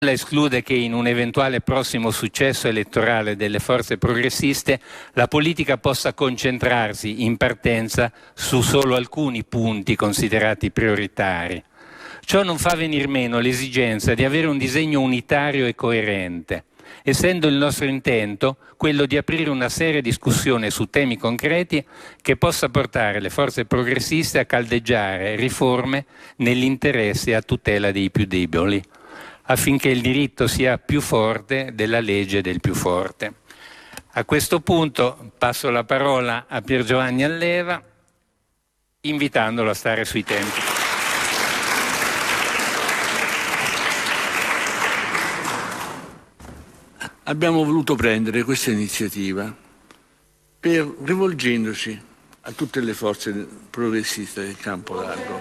esclude che in un eventuale prossimo successo elettorale delle forze progressiste la politica possa concentrarsi in partenza su solo alcuni punti considerati prioritari. Ciò non fa venir meno l'esigenza di avere un disegno unitario e coerente, essendo il nostro intento quello di aprire una seria discussione su temi concreti che possa portare le forze progressiste a caldeggiare riforme nell'interesse e a tutela dei più deboli, affinché il diritto sia più forte della legge del più forte. A questo punto passo la parola a Pier Giovanni Alleva, invitandolo a stare sui tempi. Abbiamo voluto prendere questa iniziativa rivolgendoci a tutte le forze progressiste del campo largo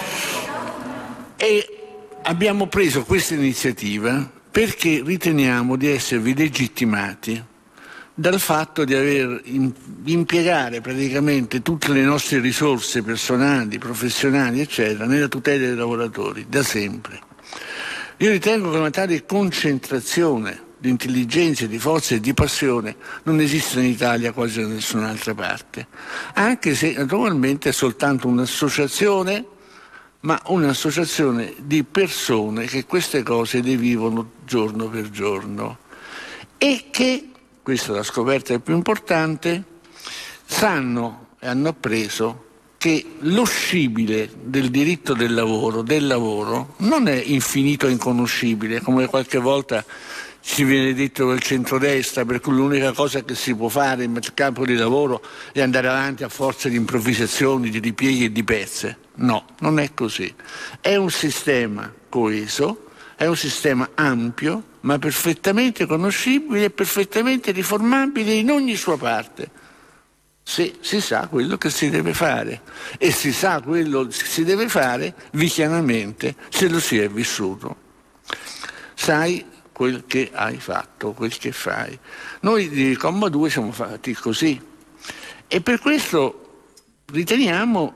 e abbiamo preso questa iniziativa perché riteniamo di esservi legittimati dal fatto di impiegare praticamente tutte le nostre risorse personali, professionali, eccetera, nella tutela dei lavoratori, da sempre. Io ritengo che una tale concentrazione di intelligenza, di forza e di passione non esiste in Italia quasi da nessun'altra parte, anche se naturalmente è soltanto un'associazione, ma un'associazione di persone che queste cose le vivono giorno per giorno e che, questa è la scoperta più importante, sanno e hanno appreso che lo scibile del diritto del lavoro, non è infinito e inconoscibile, come qualche volta ci viene detto del centrodestra, per cui l'unica cosa che si può fare in campo di lavoro è andare avanti a forza di improvvisazioni, di ripieghi e di pezze. No, non è così. È un sistema coeso, è un sistema ampio, ma perfettamente conoscibile e perfettamente riformabile in ogni sua parte, se si sa quello che si deve fare. E si sa quello che si deve fare vichianamente se lo si è vissuto. Sai quel che hai fatto, quel che fai. Noi di Comma 2 siamo fatti così e per questo riteniamo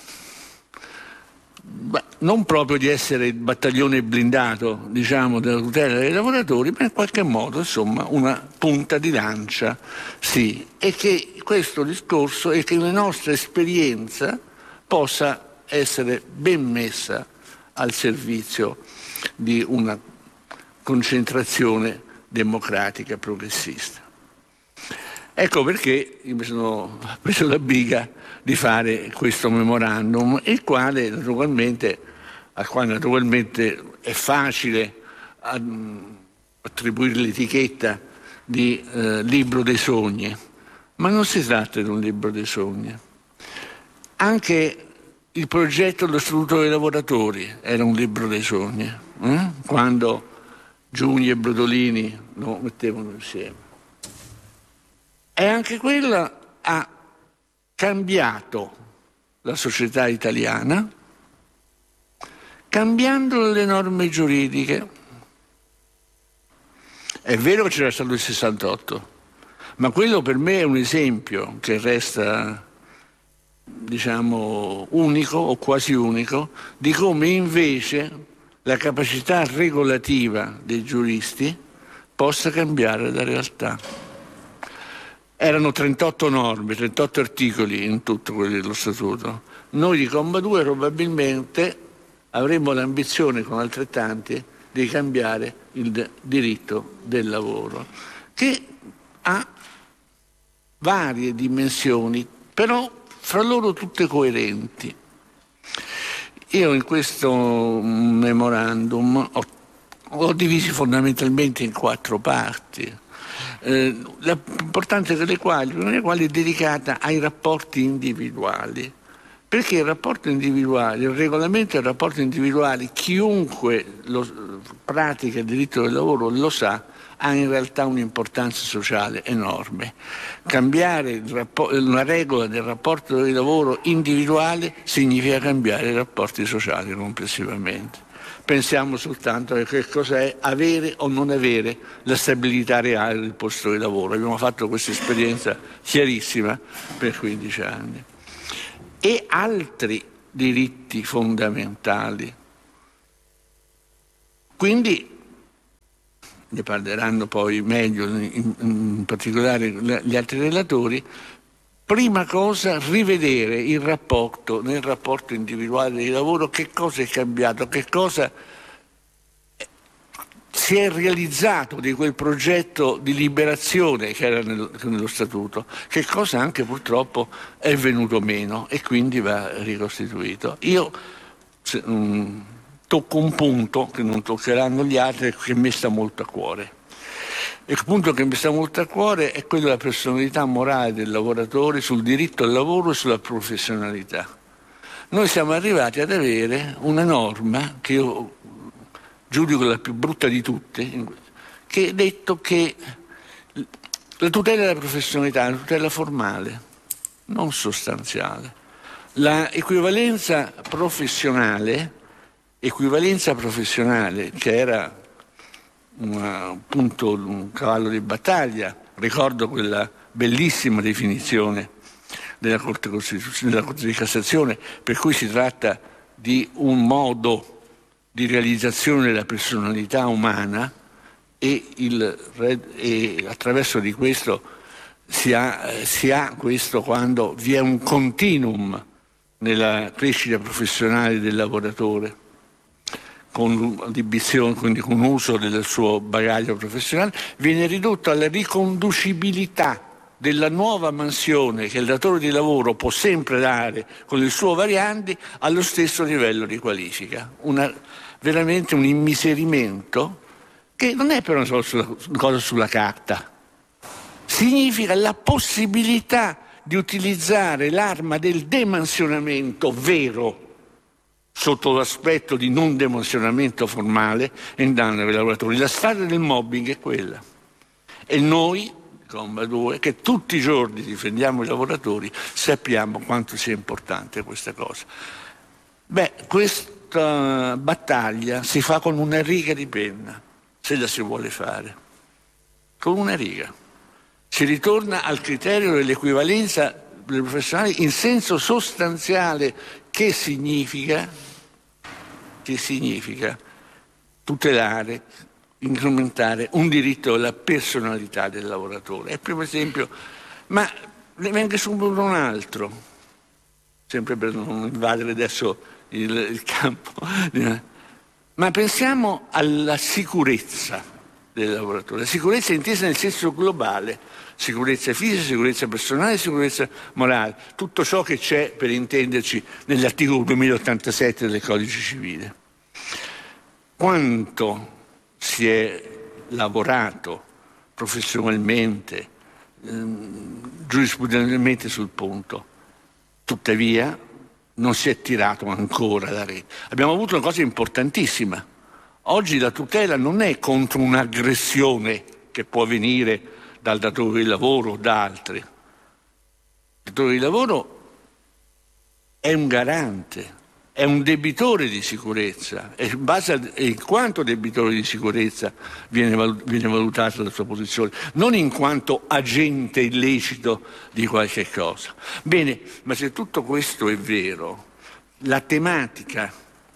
non proprio di essere il battaglione blindato, diciamo, della tutela dei lavoratori, ma in qualche modo, insomma, una punta di lancia, sì, e che questo discorso e che la nostra esperienza possa essere ben messa al servizio di una concentrazione democratica progressista. Ecco perché io mi sono preso la briga di fare questo memorandum, al quale naturalmente è facile attribuire l'etichetta di libro dei sogni, ma non si tratta di un libro dei sogni. Anche il progetto dello Statuto dei lavoratori era un libro dei sogni, quando Giugni e Brodolini lo mettevano insieme. E anche quella ha cambiato la società italiana, cambiando le norme giuridiche. È vero che c'era stato il 68, ma quello per me è un esempio che resta, diciamo, unico o quasi unico, di come invece la capacità regolativa dei giuristi possa cambiare la realtà. Erano 38 norme, 38 articoli in tutto quello dello Statuto. Noi di Comma 2 probabilmente avremmo l'ambizione, con altrettanti, di cambiare il diritto del lavoro, che ha varie dimensioni, però fra loro tutte coerenti. Io in questo memorandum ho divisi fondamentalmente in 4 parti. La più importante delle quali, una delle quali è dedicata ai rapporti individuali, perché il rapporto individuale, il regolamento del rapporto individuale, chiunque pratica il diritto del lavoro lo sa, ha in realtà un'importanza sociale enorme. Cambiare una regola del rapporto di lavoro individuale significa cambiare i rapporti sociali complessivamente. Pensiamo soltanto a che cos'è avere o non avere la stabilità reale del posto di lavoro. Abbiamo fatto questa esperienza chiarissima per 15 anni. E altri diritti fondamentali. Quindi ne parleranno poi meglio, in particolare gli altri relatori. Prima cosa, rivedere il rapporto, nel rapporto individuale di lavoro, che cosa è cambiato, che cosa si è realizzato di quel progetto di liberazione che era nello Statuto, che cosa anche purtroppo è venuto meno e quindi va ricostituito. Io tocco un punto che non toccheranno gli altri, che mi sta molto a cuore. Il punto che mi sta molto a cuore è quello della personalità morale del lavoratore sul diritto al lavoro e sulla professionalità. Noi siamo arrivati ad avere una norma che io giudico la più brutta di tutte, che ha detto che la tutela della professionalità è una tutela formale, non sostanziale. La equivalenza professionale, che era appunto un cavallo di battaglia, ricordo quella bellissima definizione della Corte di Cassazione, per cui si tratta di un modo di realizzazione della personalità umana e attraverso di questo si ha questo quando vi è un continuum nella crescita professionale del lavoratore, con l'ambizione, quindi con uso del suo bagaglio professionale, viene ridotto alla riconducibilità della nuova mansione che il datore di lavoro può sempre dare con il suo variante allo stesso livello di qualifica. Veramente un immiserimento che non è però solo una cosa sulla carta. Significa la possibilità di utilizzare l'arma del demansionamento vero sotto l'aspetto di non demansionamento formale in danno ai lavoratori. La strada del mobbing è quella. E noi, comma 2, che tutti i giorni difendiamo i lavoratori, sappiamo quanto sia importante questa cosa. Questa battaglia si fa con una riga di penna, se la si vuole fare. Con una riga. Si ritorna al criterio dell'equivalenza delle professionali in senso sostanziale, che significa tutelare, incrementare un diritto alla personalità del lavoratore. È il primo esempio, ma ne venga subito un altro, sempre per non invadere adesso il campo. Ma pensiamo alla sicurezza del lavoratore. La sicurezza è intesa nel senso globale: sicurezza fisica, sicurezza personale, sicurezza morale. Tutto ciò che c'è, per intenderci, nell'articolo 2087 del Codice Civile. Quanto si è lavorato professionalmente, giurisprudenzialmente sul punto, tuttavia non si è tirato ancora la rete. Abbiamo avuto una cosa importantissima. Oggi la tutela non è contro un'aggressione che può venire dal datore di lavoro o da altri. Il datore di lavoro è un garante, è un debitore di sicurezza, e in base a quanto debitore di sicurezza viene valutata la sua posizione, non in quanto agente illecito di qualche cosa. Bene, ma se tutto questo è vero, la tematica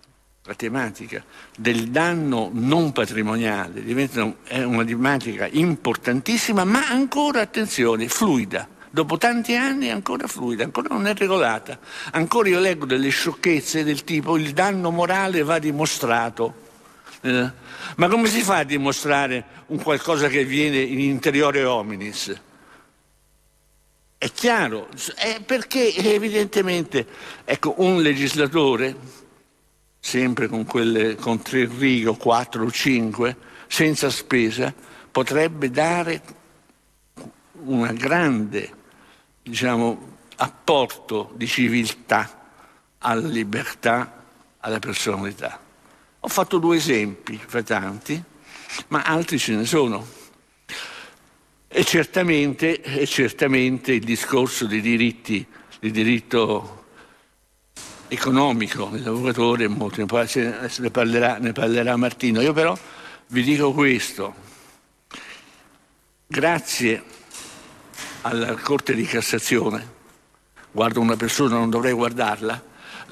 del danno non patrimoniale è una tematica importantissima, ma ancora, attenzione, fluida. Dopo tanti anni è ancora fluida, ancora non è regolata. Ancora io leggo delle sciocchezze del tipo: il danno morale va dimostrato. Ma come si fa a dimostrare un qualcosa che avviene in interiore hominis? È chiaro, perché evidentemente, ecco, un legislatore, sempre con 3 righe o 4 o 5, senza spesa, potrebbe dare un grande, apporto di civiltà alla libertà, alla personalità. Ho fatto 2 esempi fra tanti, ma altri ce ne sono. E certamente il discorso di diritto economico del lavoratore è molto importante. Ne parlerà Martino. Io però vi dico questo: grazie alla Corte di Cassazione, guardo una persona, non dovrei guardarla,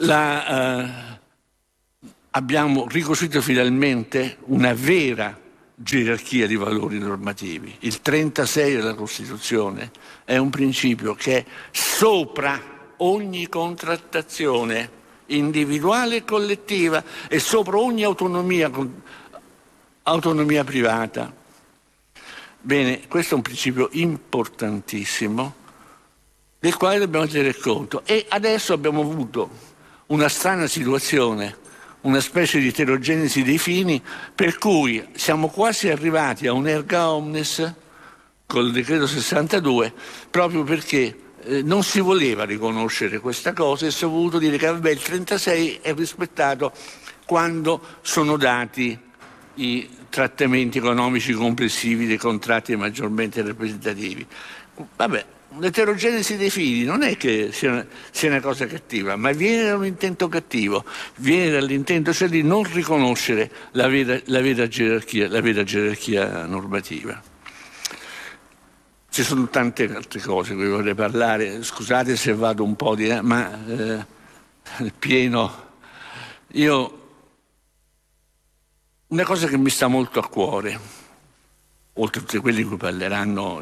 abbiamo ricostruito finalmente una vera gerarchia di valori normativi. Il 36 della Costituzione è un principio che è sopra ogni contrattazione individuale e collettiva e sopra ogni autonomia privata. Bene, questo è un principio importantissimo del quale dobbiamo tenere conto. E adesso abbiamo avuto una strana situazione, una specie di eterogenesi dei fini, per cui siamo quasi arrivati a un erga omnes col decreto 62, proprio perché non si voleva riconoscere questa cosa e si è voluto dire che vabbè, il 36 è rispettato quando sono dati i trattamenti economici complessivi dei contratti maggiormente rappresentativi. Vabbè, l'eterogenesi dei fini non è che sia una cosa cattiva, ma viene da un intento cattivo, viene dall'intento cioè di non riconoscere la vera gerarchia normativa. Ci sono tante altre cose di cui vorrei parlare, scusate se vado un po' pieno. Una cosa che mi sta molto a cuore, oltre a tutti quelli di cui parleranno,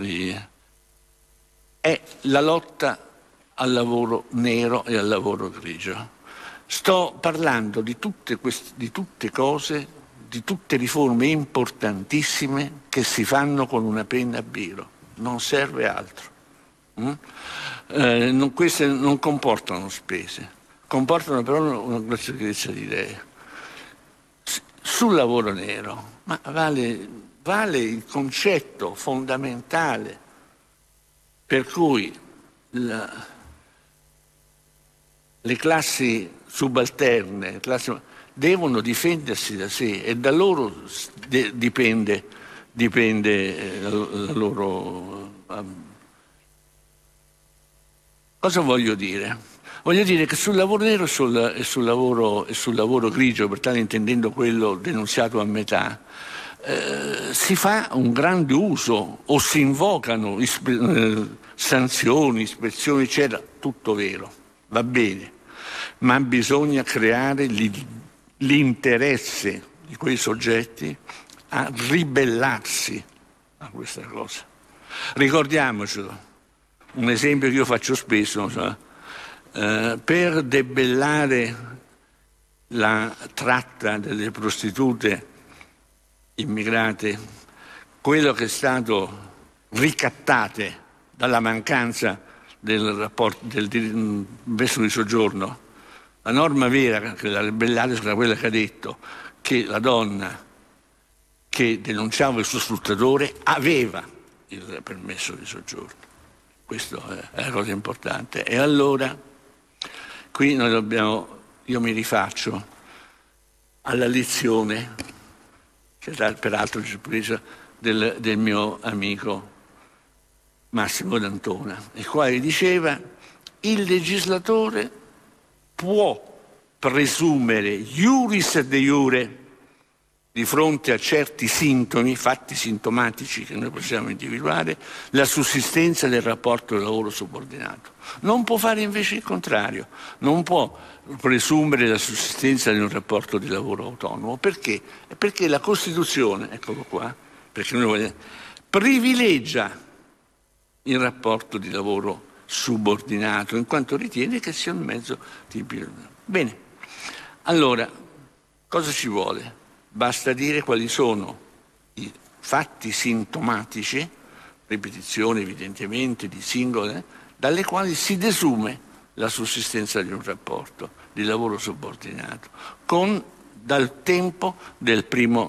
è la lotta al lavoro nero e al lavoro grigio. Sto parlando di tutte cose, di tutte riforme importantissime che si fanno con una penna a biro. Non serve altro. Queste non comportano spese, comportano però una grossa chiarezza di idee. Sul lavoro nero, ma vale il concetto fondamentale per cui le classi subalterne devono difendersi da sé e da loro dipende la loro... Cosa voglio dire? Voglio dire che sul lavoro nero e sul lavoro grigio, per tale intendendo quello denunziato a metà, si fa un grande uso o si invocano sanzioni, ispezioni, eccetera. Tutto vero, va bene, ma bisogna creare l'interesse di quei soggetti a ribellarsi a questa cosa. Ricordiamocelo, un esempio che io faccio spesso, per debellare la tratta delle prostitute immigrate, quello che è stato ricattate dalla mancanza del rapporto del permesso di soggiorno, la norma vera che la ribellata sarà quella che ha detto che la donna che denunciava il suo sfruttatore aveva il permesso di soggiorno. Questo è la cosa importante. E allora qui io mi rifaccio alla lezione che peraltro ci presa del mio amico Massimo D'Antona, il quale diceva: il legislatore può presumere iuris et de iure di fronte a certi sintomi, fatti sintomatici che noi possiamo individuare, la sussistenza del rapporto di lavoro subordinato. Non può fare invece il contrario, non può presumere la sussistenza di un rapporto di lavoro autonomo. Perché? Perché la Costituzione, eccolo qua, perché noi vogliamo, privilegia il rapporto di lavoro subordinato, in quanto ritiene che sia un mezzo tipico. Bene, allora, cosa ci vuole? Basta dire quali sono i fatti sintomatici, ripetizione evidentemente di singole, dalle quali si desume la sussistenza di un rapporto di lavoro subordinato, dal tempo della prima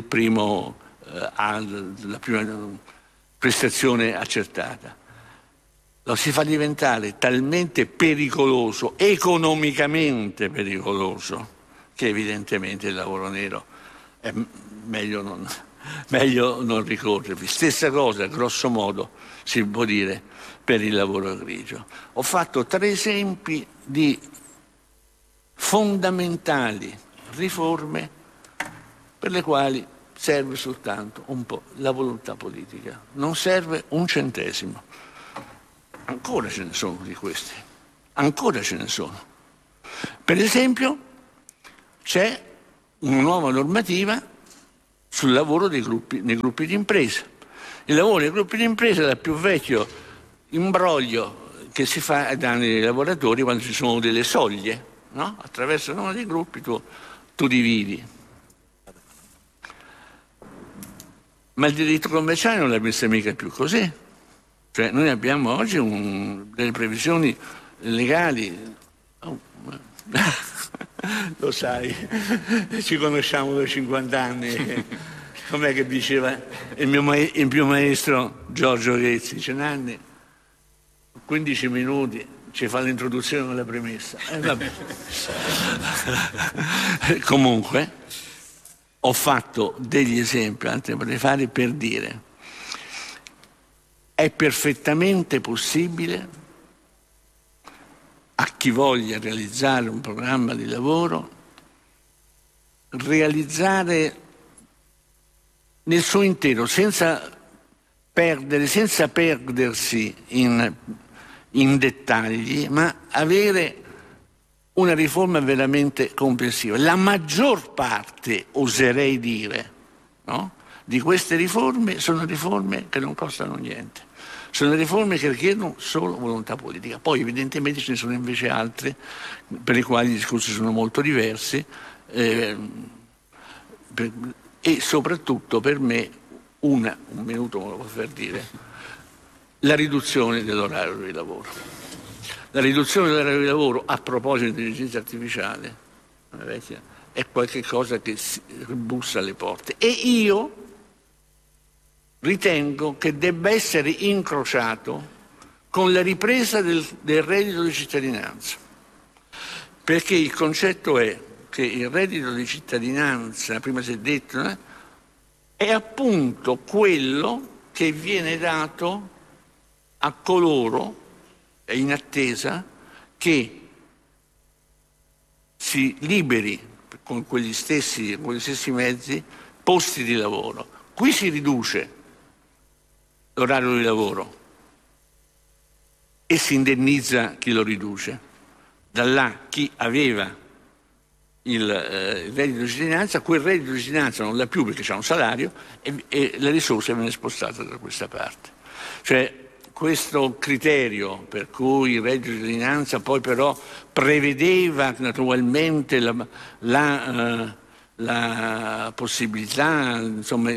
prestazione accertata. Lo si fa diventare talmente pericoloso, economicamente pericoloso, che evidentemente il lavoro nero è meglio non ricorrervi. Stessa cosa, grosso modo, si può dire per il lavoro grigio. Ho fatto 3 esempi di fondamentali riforme per le quali serve soltanto un po' la volontà politica, non serve un centesimo. Ancora ce ne sono di questi, ancora ce ne sono. Per esempio, c'è una nuova normativa sul lavoro nei gruppi di impresa. Il lavoro nei gruppi di impresa è il più vecchio imbroglio che si fa ai danni dei lavoratori quando ci sono delle soglie, no? Attraverso uno dei gruppi tu dividi. Ma il diritto commerciale non l'ha messa mica più così. Cioè noi abbiamo oggi delle previsioni legali. Lo sai, ci conosciamo da 50 anni. Com'è che diceva il mio maestro Giorgio Ghezzi? Dice: Nanni, 15 minuti ci fa l'introduzione con la premessa. Vabbè. Comunque, ho fatto degli esempi, altri potrei fare, per dire: è perfettamente possibile a chi voglia realizzare un programma di lavoro realizzare nel suo intero, senza perdersi in dettagli, ma avere una riforma veramente complessiva. La maggior parte, oserei dire, no? Di queste riforme sono riforme che non costano niente. Sono riforme che richiedono solo volontà politica. Poi evidentemente ce ne sono invece altre per le quali i discorsi sono molto diversi e soprattutto per me un minuto me lo può far dire, la riduzione dell'orario di lavoro. La riduzione dell'orario di lavoro a proposito di intelligenza artificiale è qualcosa che bussa alle porte e io ritengo che debba essere incrociato con la ripresa del reddito di cittadinanza, perché il concetto è che il reddito di cittadinanza, prima si è detto, è appunto quello che viene dato a coloro, è in attesa, che si liberi con quegli stessi mezzi posti di lavoro. Qui si riduce l'orario di lavoro e si indennizza chi lo riduce. Da là chi aveva il reddito di cittadinanza, quel reddito di cittadinanza non l'ha più perché c'ha un salario e le risorse vengono spostate da questa parte. Cioè questo criterio per cui il reddito di cittadinanza poi però prevedeva naturalmente la possibilità, insomma,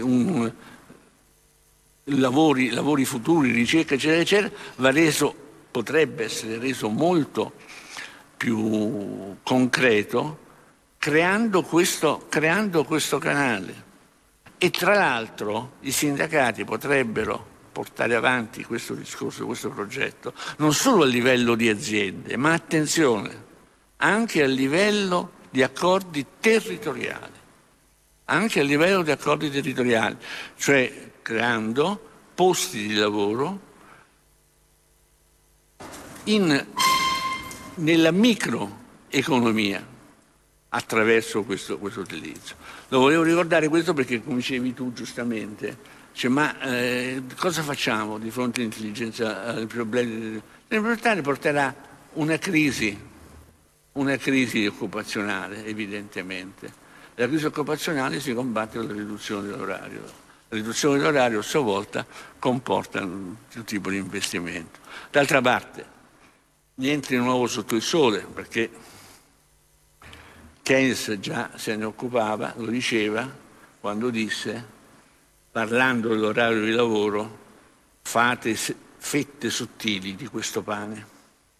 lavori futuri, ricerca, eccetera, eccetera, potrebbe essere reso molto più concreto creando questo canale. E tra l'altro i sindacati potrebbero portare avanti questo discorso, questo progetto, non solo a livello di aziende, ma attenzione, anche a livello di accordi territoriali. Anche a livello di accordi territoriali, cioè creando posti di lavoro nella microeconomia attraverso questo utilizzo. Lo volevo ricordare questo perché, come dicevi tu giustamente, cosa facciamo di fronte all'intelligenza, ai problemi? Porterà una crisi occupazionale, evidentemente. La crisi occupazionale si combatte con la riduzione dell'orario. La riduzione dell'orario a sua volta comporta un tipo di investimento. D'altra parte, niente di nuovo sotto il sole, perché Keynes già se ne occupava, lo diceva quando disse, parlando dell'orario di lavoro: fate fette sottili di questo pane.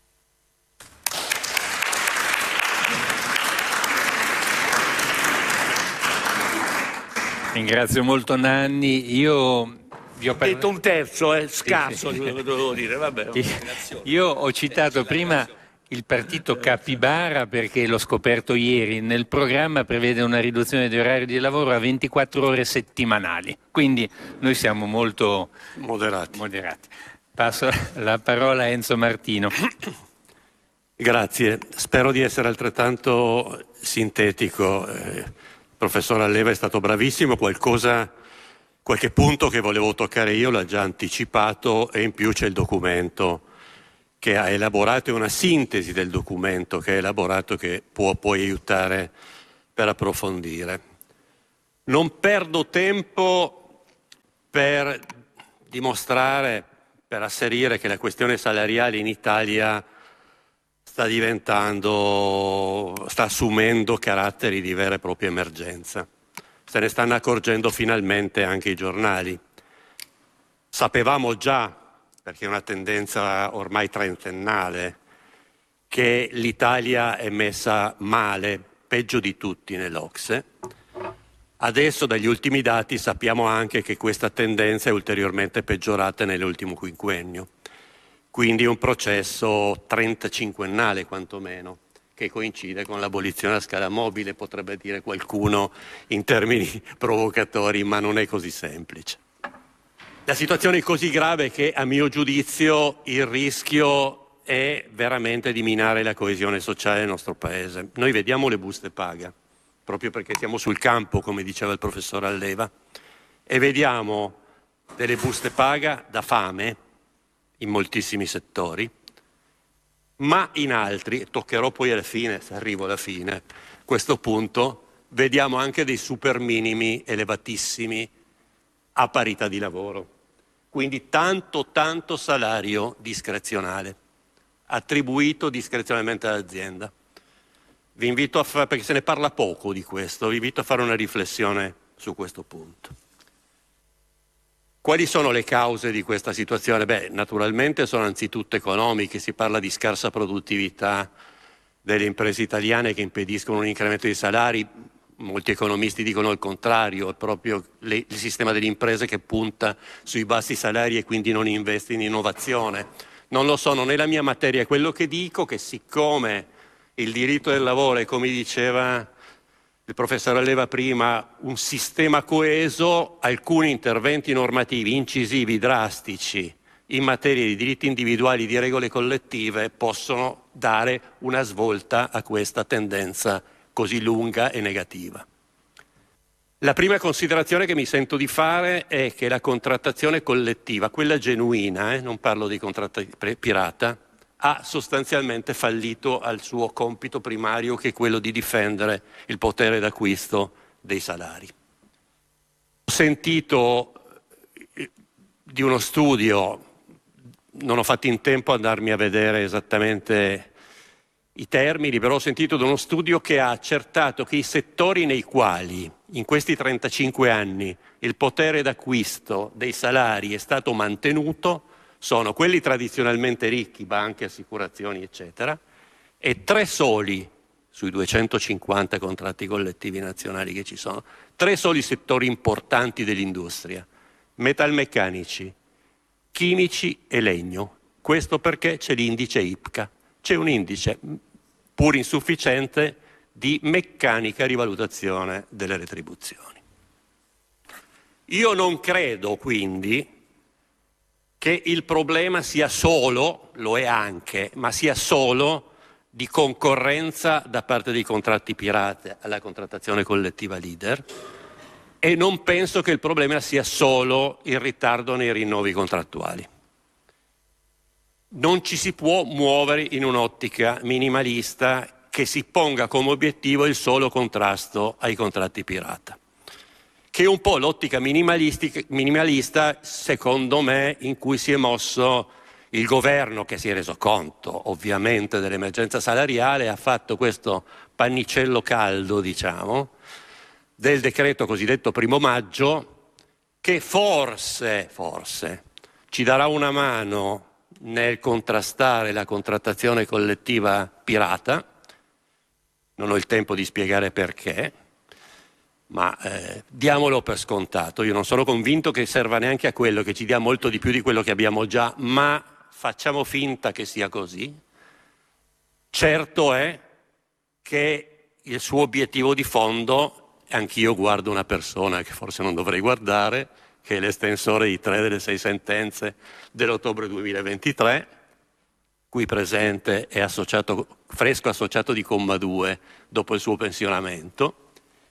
Ringrazio molto Nanni. Io vi ho detto un terzo, scarso, di quello che dovevo dire. Vabbè. Io ho citato prima il partito Capibara perché l'ho scoperto ieri. Nel programma prevede una riduzione di orario di lavoro a 24 ore settimanali. Quindi noi siamo molto moderati. Passo la parola a Enzo Martino. Grazie. Spero di essere altrettanto sintetico. Il professor Alleva è stato bravissimo, qualche punto che volevo toccare io l'ha già anticipato e in più c'è il documento che ha elaborato, una sintesi del documento che ha elaborato che può poi aiutare per approfondire. Non perdo tempo per dimostrare, per asserire che la questione salariale in Italia sta assumendo caratteri di vera e propria emergenza. Se ne stanno accorgendo finalmente anche i giornali. Sapevamo già, perché è una tendenza ormai trentennale, che l'Italia è messa male, peggio di tutti nell'OCSE. Adesso dagli ultimi dati sappiamo anche che questa tendenza è ulteriormente peggiorata nell'ultimo quinquennio. Quindi un processo 35ennale quantomeno, che coincide con l'abolizione della scala mobile, potrebbe dire qualcuno in termini provocatori, ma non è così semplice. La situazione è così grave che, a mio giudizio, il rischio è veramente di minare la coesione sociale del nostro Paese. Noi vediamo le buste paga, proprio perché siamo sul campo, come diceva il professor Alleva, e vediamo delle buste paga da fame in moltissimi settori, ma in altri, toccherò poi alla fine, se arrivo alla fine, questo punto, vediamo anche dei super minimi elevatissimi a parità di lavoro. Quindi tanto salario discrezionale, attribuito discrezionalmente all'azienda. Vi invito a fare, perché se ne parla poco di questo, vi invito a fare una riflessione su questo punto. Quali sono le cause di questa situazione? Beh, naturalmente sono anzitutto economiche, si parla di scarsa produttività delle imprese italiane che impediscono un incremento dei salari, molti economisti dicono il contrario, è proprio il sistema delle imprese che punta sui bassi salari e quindi non investe in innovazione. Non lo so, non è la mia materia, quello che dico è che siccome il diritto del lavoro è, come diceva il professor Alleva prima, un sistema coeso, alcuni interventi normativi incisivi, drastici, in materia di diritti individuali, di regole collettive, possono dare una svolta a questa tendenza così lunga e negativa. La prima considerazione che mi sento di fare è che la contrattazione collettiva, quella genuina, non parlo di contratto pirata, ha sostanzialmente fallito al suo compito primario, che è quello di difendere il potere d'acquisto dei salari. Ho sentito di uno studio, non ho fatto in tempo ad andarmi a vedere esattamente i termini, però ho sentito di uno studio che ha accertato che i settori nei quali in questi 35 anni il potere d'acquisto dei salari è stato mantenuto sono quelli tradizionalmente ricchi, banche, assicurazioni, eccetera, e 3 soli sui 250 contratti collettivi nazionali che ci sono, 3 soli settori importanti dell'industria: metalmeccanici, chimici e legno. Questo perché c'è l'indice IPCA, c'è un indice pur insufficiente di meccanica rivalutazione delle retribuzioni. Io non credo quindi che il problema sia solo, lo è anche, ma sia solo di concorrenza da parte dei contratti pirata alla contrattazione collettiva leader, e non penso che il problema sia solo il ritardo nei rinnovi contrattuali. Non ci si può muovere in un'ottica minimalista che si ponga come obiettivo il solo contrasto ai contratti pirata, che è un po' l'ottica minimalista, secondo me, in cui si è mosso il governo, che si è reso conto ovviamente dell'emergenza salariale, ha fatto questo pannicello caldo, diciamo, del decreto cosiddetto 1° maggio, che forse ci darà una mano nel contrastare la contrattazione collettiva pirata. Non ho il tempo di spiegare perché, ma diamolo per scontato. Io non sono convinto che serva neanche a quello, che ci dia molto di più di quello che abbiamo già, ma facciamo finta che sia così. Certo è che il suo obiettivo di fondo, anch'io guardo una persona che forse non dovrei guardare, che è l'estensore di 3 delle 6 sentenze dell'ottobre 2023, qui presente è fresco associato di Comma 2 dopo il suo pensionamento,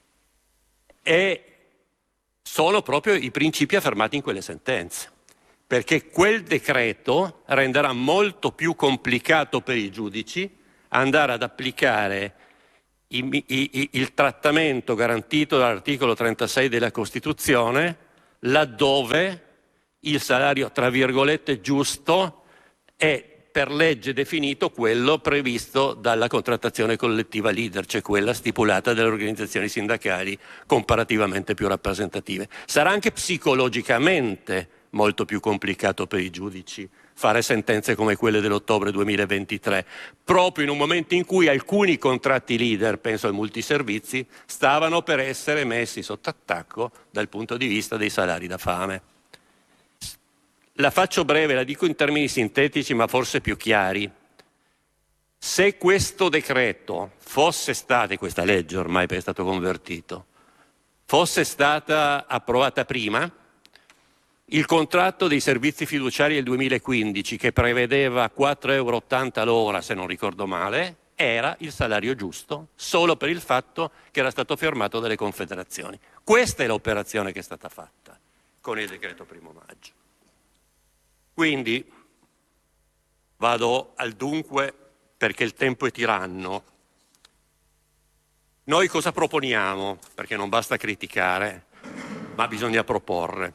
e sono proprio i principi affermati in quelle sentenze, perché quel decreto renderà molto più complicato per i giudici andare ad applicare il trattamento garantito dall'articolo 36 della Costituzione, laddove il salario, tra virgolette, giusto è per legge definito quello previsto dalla contrattazione collettiva leader, cioè quella stipulata dalle organizzazioni sindacali comparativamente più rappresentative. Sarà anche psicologicamente molto più complicato per i giudici fare sentenze come quelle dell'ottobre 2023, proprio in un momento in cui alcuni contratti leader, penso ai multiservizi, stavano per essere messi sotto attacco dal punto di vista dei salari da fame. La faccio breve, la dico in termini sintetici ma forse più chiari. Se questo decreto fosse stato, e questa legge ormai è stato convertito, fosse stata approvata prima, il contratto dei servizi fiduciari del 2015, che prevedeva 4,80 € l'ora, se non ricordo male, era il salario giusto, solo per il fatto che era stato firmato dalle confederazioni. Questa è l'operazione che è stata fatta con il decreto 1° maggio. Quindi vado al dunque, perché il tempo è tiranno. Noi cosa proponiamo? Perché non basta criticare, ma bisogna proporre.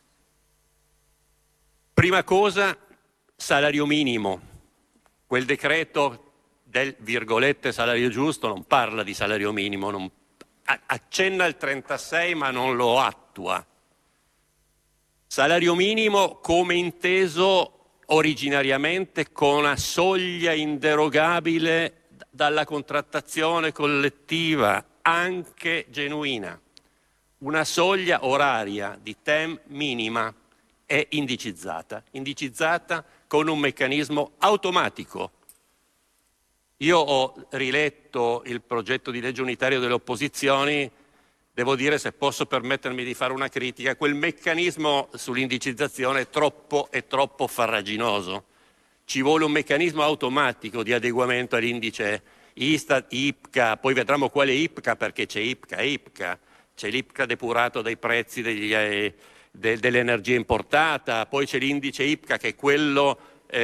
Prima cosa, salario minimo. Quel decreto del virgolette salario giusto non parla di salario minimo, accenna al 36 ma non lo attua. Salario minimo come inteso originariamente con una soglia inderogabile dalla contrattazione collettiva, anche genuina. Una soglia oraria di TEM minima è indicizzata con un meccanismo automatico. Io ho riletto il progetto di legge unitario delle opposizioni, devo dire, se posso permettermi di fare una critica, quel meccanismo sull'indicizzazione è troppo farraginoso. Ci vuole un meccanismo automatico di adeguamento all'indice Istat, IPCA, poi vedremo quale IPCA, perché c'è IPCA, c'è l'IPCA depurato dai prezzi dell'energia importata, poi c'è l'indice IPCA che è quello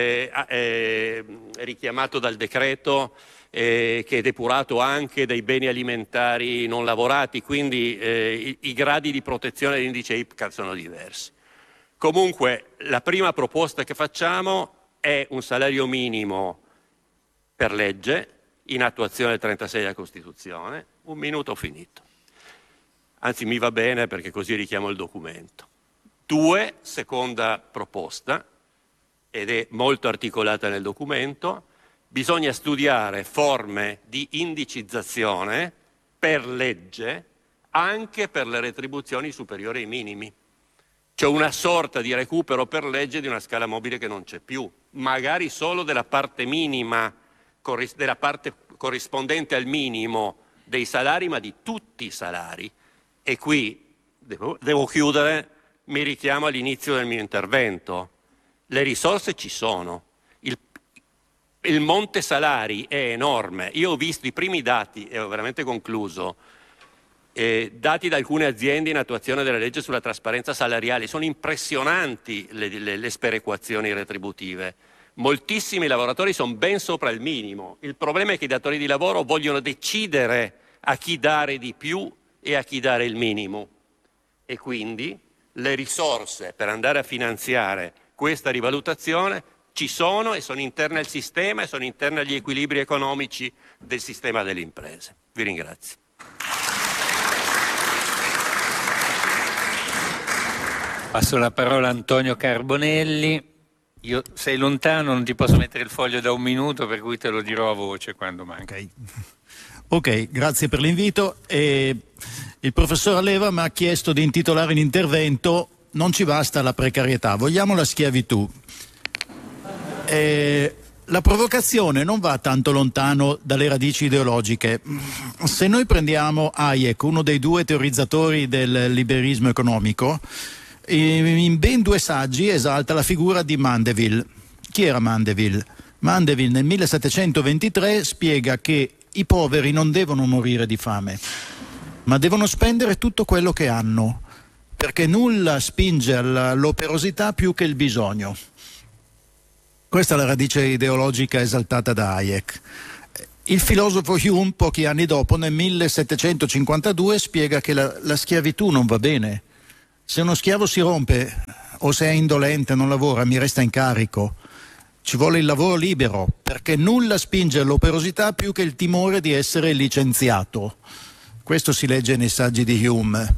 richiamato dal decreto, che è depurato anche dai beni alimentari non lavorati, quindi i gradi di protezione dell'indice IPCA sono diversi. Comunque la prima proposta che facciamo è un salario minimo per legge in attuazione del 36 della Costituzione. Un minuto, ho finito. Anzi, mi va bene perché così richiamo il documento. 2, seconda proposta, ed è molto articolata nel documento, bisogna studiare forme di indicizzazione per legge anche per le retribuzioni superiori ai minimi. C'è una sorta di recupero per legge di una scala mobile che non c'è più, magari solo della parte minima, della parte corrispondente al minimo dei salari, ma di tutti i salari. E qui devo chiudere, mi richiamo all'inizio del mio intervento. Le risorse ci sono. Il monte salari è enorme. Io ho visto i primi dati, e ho veramente concluso, dati da alcune aziende in attuazione della legge sulla trasparenza salariale. Sono impressionanti le sperequazioni retributive. Moltissimi lavoratori sono ben sopra il minimo. Il problema è che i datori di lavoro vogliono decidere a chi dare di più e a chi dare il minimo. E quindi le risorse per andare a finanziare questa rivalutazione ci sono e sono interne al sistema e sono interne agli equilibri economici del sistema delle imprese. Vi ringrazio. Passo la parola a Antonio Carbonelli. Io sei lontano, non ti posso mettere il foglio da 1 minuto, per cui te lo dirò a voce quando manca. Ok, grazie per l'invito. Il professor Alleva mi ha chiesto di intitolare l'intervento "Non ci basta la precarietà, vogliamo la schiavitù". La provocazione non va tanto lontano dalle radici ideologiche. Se noi prendiamo Hayek, uno dei 2 teorizzatori del liberismo economico, in ben 2 saggi esalta la figura di Mandeville. Chi era Mandeville? Mandeville nel 1723 spiega che i poveri non devono morire di fame, ma devono spendere tutto quello che hanno, perché nulla spinge all'operosità più che il bisogno. Questa è la radice ideologica esaltata da Hayek. Il filosofo Hume, pochi anni dopo, nel 1752, spiega che la schiavitù non va bene. Se uno schiavo si rompe o se è indolente, non lavora, mi resta in carico. Ci vuole il lavoro libero, perché nulla spinge all'operosità più che il timore di essere licenziato. Questo si legge nei saggi di Hume.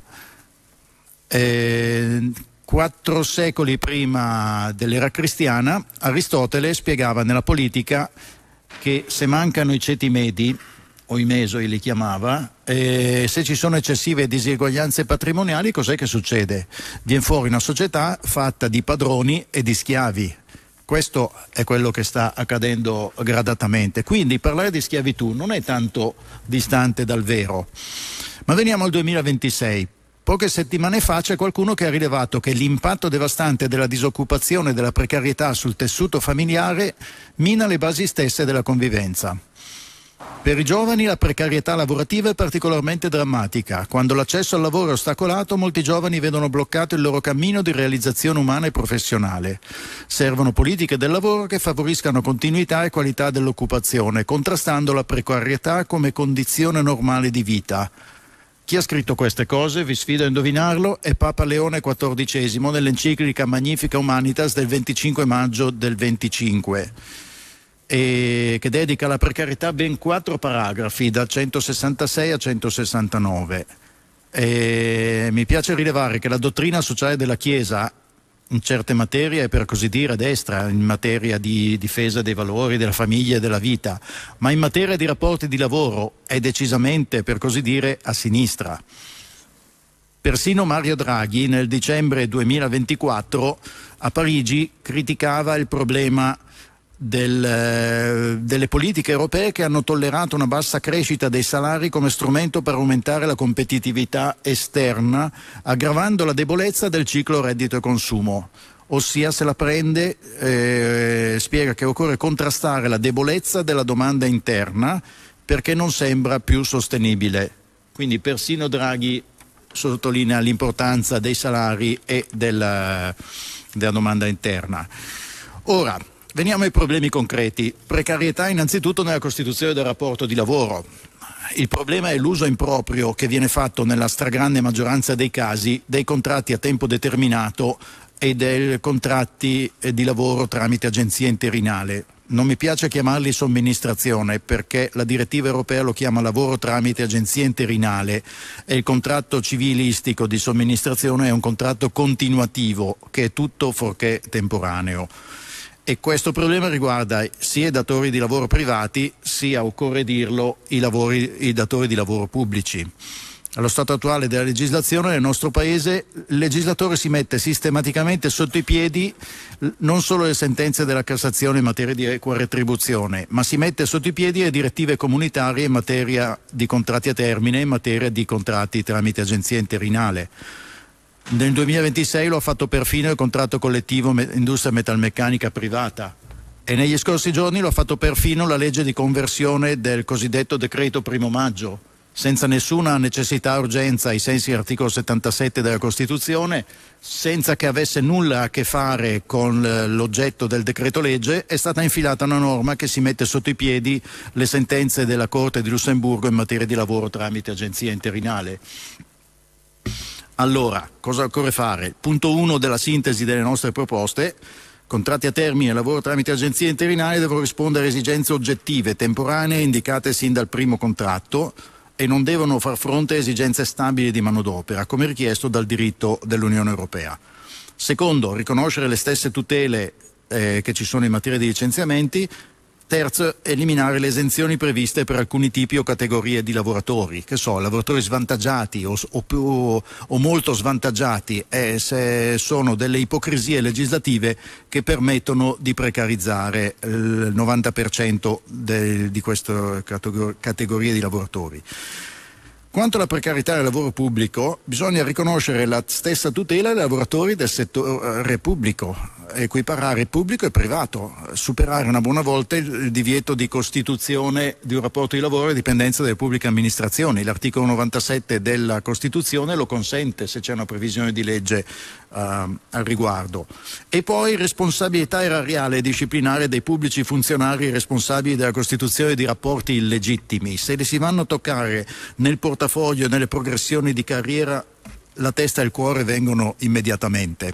4 secoli prima dell'era cristiana, Aristotele spiegava nella politica che se mancano i ceti medi, o i mesoi li chiamava, se ci sono eccessive diseguaglianze patrimoniali, cos'è che succede? Viene fuori una società fatta di padroni e di schiavi. Questo è quello che sta accadendo gradatamente. Quindi parlare di schiavitù non è tanto distante dal vero. Ma veniamo al 2026. Poche settimane fa c'è qualcuno che ha rilevato che l'impatto devastante della disoccupazione e della precarietà sul tessuto familiare mina le basi stesse della convivenza. Per i giovani la precarietà lavorativa è particolarmente drammatica. Quando l'accesso al lavoro è ostacolato, molti giovani vedono bloccato il loro cammino di realizzazione umana e professionale. Servono politiche del lavoro che favoriscano continuità e qualità dell'occupazione, contrastando la precarietà come condizione normale di vita. Chi ha scritto queste cose, vi sfido a indovinarlo, è Papa Leone XIV nell'enciclica Magnifica Humanitas del 25 maggio del 25, e che dedica alla precarietà ben 4 paragrafi, da 166 a 169. E mi piace rilevare che la dottrina sociale della Chiesa in certe materie è, per così dire, a destra, in materia di difesa dei valori, della famiglia e della vita, ma in materia di rapporti di lavoro è decisamente, per così dire, a sinistra. Persino Mario Draghi nel dicembre 2024 a Parigi criticava il problema delle politiche europee che hanno tollerato una bassa crescita dei salari come strumento per aumentare la competitività esterna, aggravando la debolezza del ciclo reddito e consumo. Ossia, se la prende, spiega che occorre contrastare la debolezza della domanda interna perché non sembra più sostenibile. Quindi persino Draghi sottolinea l'importanza dei salari e della domanda interna. Ora, veniamo ai problemi concreti. Precarietà innanzitutto nella costituzione del rapporto di lavoro. Il problema è l'uso improprio che viene fatto nella stragrande maggioranza dei casi dei contratti a tempo determinato e dei contratti di lavoro tramite agenzia interinale. Non mi piace chiamarli somministrazione perché la direttiva europea lo chiama lavoro tramite agenzia interinale e il contratto civilistico di somministrazione è un contratto continuativo che è tutto fuorché temporaneo. E questo problema riguarda sia i datori di lavoro privati, sia, occorre dirlo, i datori di lavoro pubblici. Allo stato attuale della legislazione nel nostro Paese il legislatore si mette sistematicamente sotto i piedi non solo le sentenze della Cassazione in materia di equa retribuzione, ma si mette sotto i piedi le direttive comunitarie in materia di contratti a termine, in materia di contratti tramite agenzia interinale. Nel 2026 lo ha fatto perfino il contratto collettivo industria metalmeccanica privata e negli scorsi giorni lo ha fatto perfino la legge di conversione del cosiddetto decreto 1° maggio, senza nessuna necessità o urgenza ai sensi dell'articolo 77 della Costituzione, senza che avesse nulla a che fare con l'oggetto del decreto legge, è stata infilata una norma che si mette sotto i piedi le sentenze della Corte di Lussemburgo in materia di lavoro tramite agenzia interinale. Allora, cosa occorre fare? Punto 1 della sintesi delle nostre proposte: contratti a termine e lavoro tramite agenzia interinale devono rispondere a esigenze oggettive, temporanee, indicate sin dal primo contratto e non devono far fronte a esigenze stabili di manodopera, come richiesto dal diritto dell'Unione Europea. Secondo, riconoscere le stesse tutele che ci sono in materia di licenziamenti. Terzo, eliminare le esenzioni previste per alcuni tipi o categorie di lavoratori, che so, lavoratori svantaggiati o molto svantaggiati, se sono delle ipocrisie legislative che permettono di precarizzare il 90% di queste categorie di lavoratori. Quanto alla precarietà del lavoro pubblico, bisogna riconoscere la stessa tutela ai lavoratori del settore pubblico. equiparare pubblico e privato, superare una buona volta il divieto di costituzione di un rapporto di lavoro e dipendenza delle pubbliche amministrazioni. L'articolo 97 della Costituzione lo consente se c'è una previsione di legge al riguardo. E poi responsabilità erariale e disciplinare dei pubblici funzionari responsabili della costituzione di rapporti illegittimi. Se li si vanno a toccare nel portafoglio e nelle progressioni di carriera, la testa e il cuore vengono immediatamente.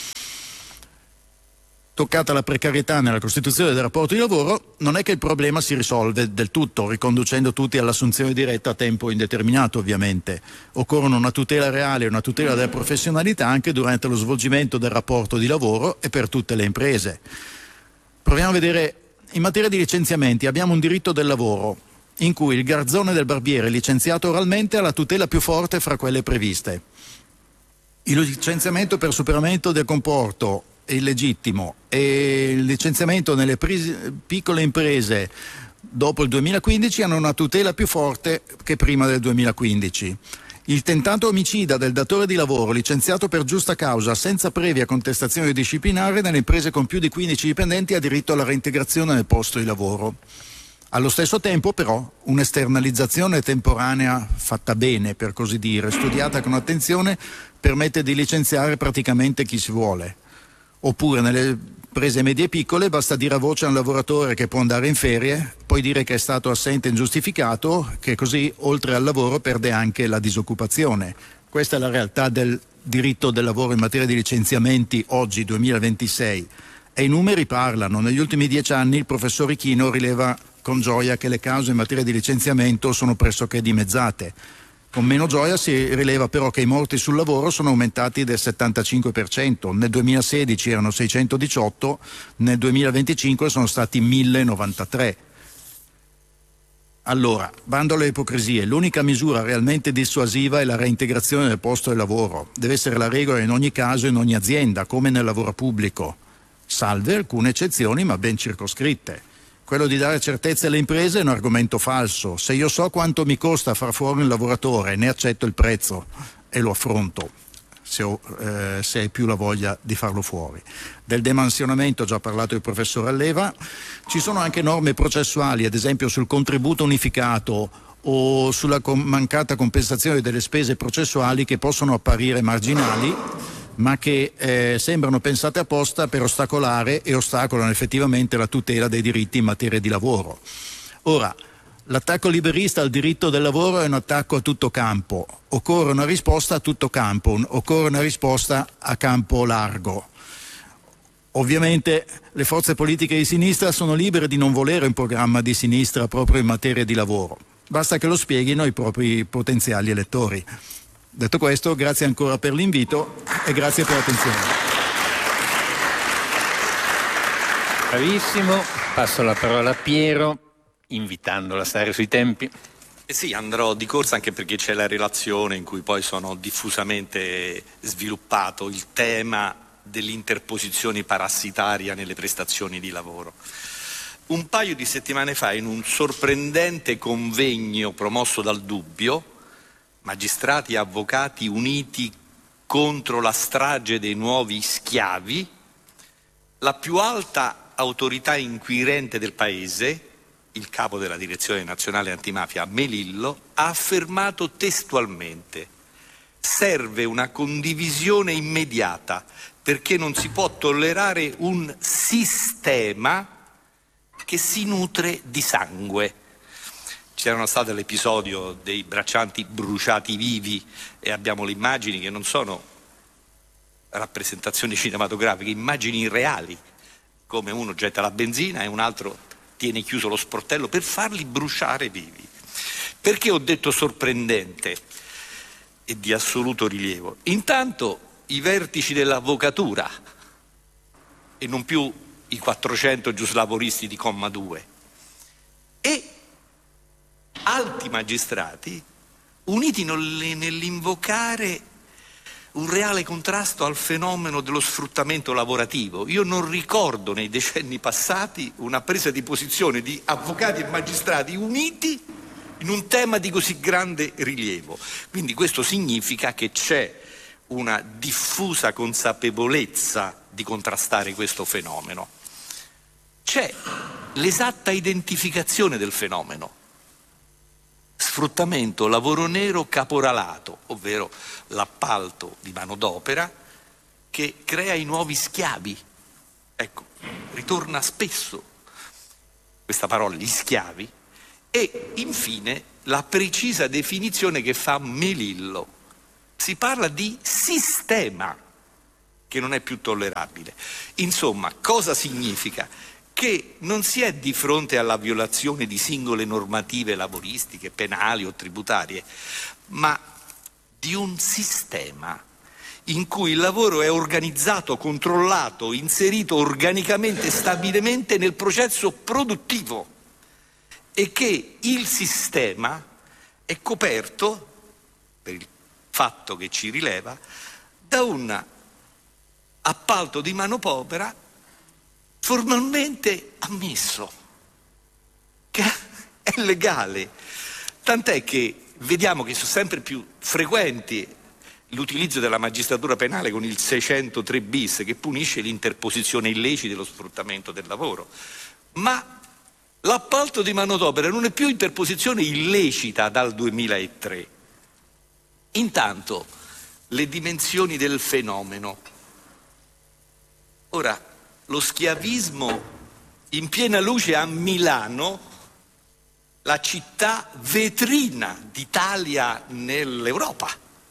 Toccata la precarietà nella costituzione del rapporto di lavoro, non è che il problema si risolve del tutto, riconducendo tutti all'assunzione diretta a tempo indeterminato ovviamente. Occorrono una tutela reale e una tutela della professionalità anche durante lo svolgimento del rapporto di lavoro e per tutte le imprese. Proviamo a vedere, in materia di licenziamenti abbiamo un diritto del lavoro in cui il garzone del barbiere licenziato oralmente ha la tutela più forte fra quelle previste. Il licenziamento per superamento del comporto è illegittimo e il licenziamento nelle piccole imprese dopo il 2015 hanno una tutela più forte che prima del 2015. Il tentato omicida del datore di lavoro licenziato per giusta causa senza previa contestazione disciplinare nelle imprese con più di 15 dipendenti ha diritto alla reintegrazione nel posto di lavoro. Allo stesso tempo però un'esternalizzazione temporanea fatta bene, per così dire, studiata con attenzione, permette di licenziare praticamente chi si vuole. Oppure nelle imprese medie e piccole basta dire a voce a un lavoratore che può andare in ferie, poi dire che è stato assente ingiustificato, che così oltre al lavoro perde anche la disoccupazione. Questa è la realtà del diritto del lavoro in materia di licenziamenti oggi, 2026. E i numeri parlano. Negli ultimi 10 anni il professor Ichino rileva con gioia che le cause in materia di licenziamento sono pressoché dimezzate. Con meno gioia si rileva però che i morti sul lavoro sono aumentati del 75%, nel 2016 erano 618, nel 2025 sono stati 1093. Allora, bando alle ipocrisie, l'unica misura realmente dissuasiva è la reintegrazione del posto di lavoro. Deve essere la regola in ogni caso, in ogni azienda, come nel lavoro pubblico, salve alcune eccezioni ma ben circoscritte. Quello di dare certezze alle imprese è un argomento falso. Se io so quanto mi costa far fuori un lavoratore, ne accetto il prezzo e lo affronto, se hai più la voglia di farlo fuori. Del demansionamento ha già parlato il professor Alleva. Ci sono anche norme processuali, ad esempio sul contributo unificato o sulla mancata compensazione delle spese processuali, che possono apparire marginali ma che sembrano pensate apposta per ostacolare e ostacolano effettivamente la tutela dei diritti in materia di lavoro. Ora, l'attacco liberista al diritto del lavoro è un attacco a tutto campo. Occorre una risposta a tutto campo, occorre una risposta a campo largo. Ovviamente le forze politiche di sinistra sono libere di non volere un programma di sinistra proprio in materia di lavoro. Basta che lo spieghino i propri potenziali elettori. Detto questo, grazie ancora per l'invito e grazie per l'attenzione. Bravissimo, passo la parola a Piero, invitandolo a stare sui tempi. Sì, andrò di corsa anche perché c'è la relazione in cui poi sono diffusamente sviluppato il tema dell'interposizione parassitaria nelle prestazioni di lavoro. Un paio di settimane fa, in un sorprendente convegno promosso dal Dubbio, magistrati e avvocati uniti contro la strage dei nuovi schiavi, la più alta autorità inquirente del paese, il capo della Direzione Nazionale Antimafia Melillo, ha affermato testualmente: serve una condivisione immediata perché non si può tollerare un sistema che si nutre di sangue. C'era stato l'episodio dei braccianti bruciati vivi e abbiamo le immagini che non sono rappresentazioni cinematografiche, immagini reali, come uno getta la benzina e un altro tiene chiuso lo sportello per farli bruciare vivi. Perché ho detto sorprendente e di assoluto rilievo? Intanto i vertici dell'avvocatura e non più i 400 giuslavoristi di comma 2 e alti magistrati uniti nell'invocare un reale contrasto al fenomeno dello sfruttamento lavorativo. Io non ricordo nei decenni passati una presa di posizione di avvocati e magistrati uniti in un tema di così grande rilievo. Quindi questo significa che c'è una diffusa consapevolezza di contrastare questo fenomeno. C'è l'esatta identificazione del fenomeno. Sfruttamento, lavoro nero, caporalato, ovvero l'appalto di manodopera che crea i nuovi schiavi. Ecco, ritorna spesso questa parola, gli schiavi, e infine la precisa definizione che fa Melillo. Si parla di sistema che non è più tollerabile. Insomma, cosa significa? Che non si è di fronte alla violazione di singole normative laboristiche, penali o tributarie, ma di un sistema in cui il lavoro è organizzato, controllato, inserito organicamente e stabilmente nel processo produttivo, e che il sistema è coperto, per il fatto che ci rileva, da un appalto di manodopera formalmente ammesso, che è legale. Tant'è che vediamo che sono sempre più frequenti l'utilizzo della magistratura penale con il 603 bis, che punisce l'interposizione illecita e lo sfruttamento del lavoro. Ma l'appalto di manodopera non è più interposizione illecita dal 2003. Intanto, le dimensioni del fenomeno. Ora, lo schiavismo in piena luce a Milano, la città vetrina d'Italia nell'Europa,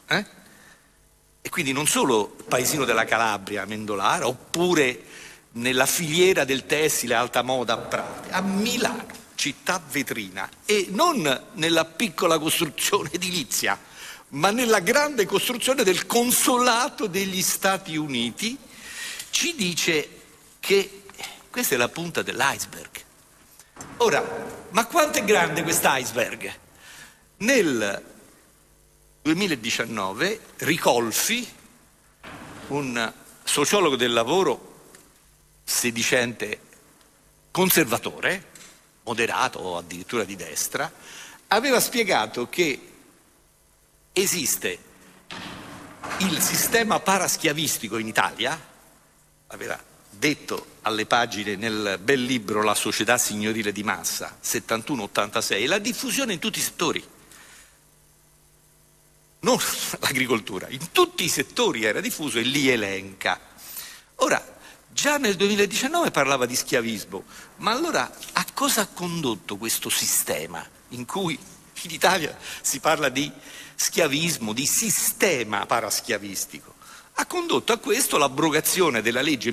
E quindi non solo il paesino della Calabria, Mendolara, oppure nella filiera del tessile alta moda a Prati, a Milano, città vetrina, e non nella piccola costruzione edilizia, ma nella grande costruzione del consolato degli Stati Uniti, ci dice che questa è la punta dell'iceberg. Ora, ma quanto è grande quest'iceberg? Nel 2019 Ricolfi, un sociologo del lavoro sedicente conservatore, moderato o addirittura di destra, aveva spiegato che esiste il sistema paraschiavistico in Italia, aveva detto alle pagine nel bel libro La società signorile di massa, 71-86, la diffusione in tutti i settori, non l'agricoltura, in tutti i settori era diffuso, e li elenca. Ora, già nel 2019 parlava di schiavismo, ma allora a cosa ha condotto questo sistema in cui in Italia si parla di schiavismo, di sistema paraschiavistico? Ha condotto a questo l'abrogazione della legge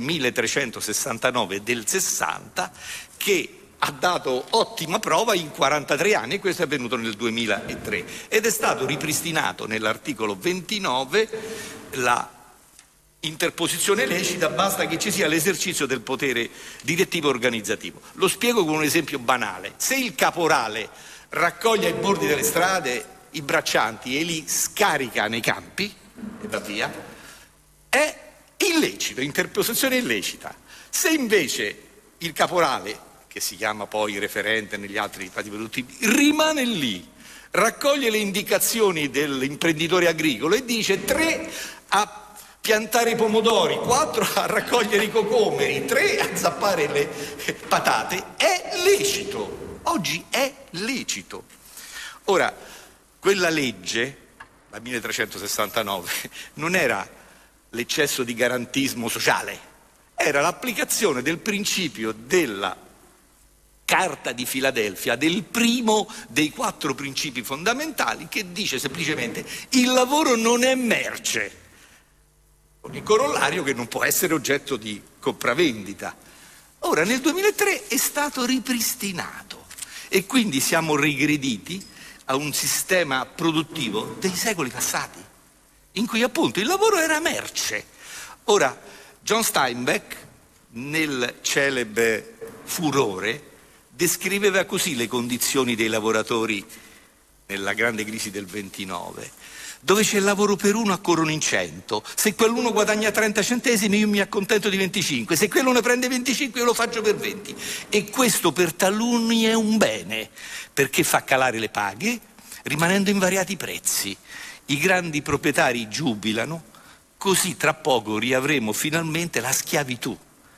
1369 del 60, che ha dato ottima prova in 43 anni, e questo è avvenuto nel 2003, ed è stato ripristinato nell'articolo 29 la interposizione lecita, basta che ci sia l'esercizio del potere direttivo organizzativo. Lo spiego con un esempio banale: se il caporale raccoglie ai bordi delle strade i braccianti e li scarica nei campi e va via, è illecito, interposizione illecita. Se invece il caporale, che si chiama poi referente negli altri stati produttivi, rimane lì, raccoglie le indicazioni dell'imprenditore agricolo e dice 3 a piantare i pomodori, 4 a raccogliere i cocomeri, 3 a zappare le patate, è lecito. Oggi è lecito. Ora, quella legge, la 1369, non era l'eccesso di garantismo sociale, era l'applicazione del principio della Carta di Filadelfia, del primo dei 4 principi fondamentali, che dice semplicemente: il lavoro non è merce, con il corollario che non può essere oggetto di compravendita. Ora, nel 2003 è stato ripristinato e quindi siamo regrediti a un sistema produttivo dei secoli passati, in cui appunto il lavoro era merce. Ora, John Steinbeck, nel celebre Furore, descriveva così le condizioni dei lavoratori nella grande crisi del 29. Dove c'è lavoro per uno accorrono in 100, se quell'uno guadagna 30 centesimi io mi accontento di 25, se quello ne prende 25 io lo faccio per 20. E questo per taluni è un bene, perché fa calare le paghe rimanendo invariati i prezzi. I grandi proprietari giubilano così tra poco riavremo finalmente la schiavitù.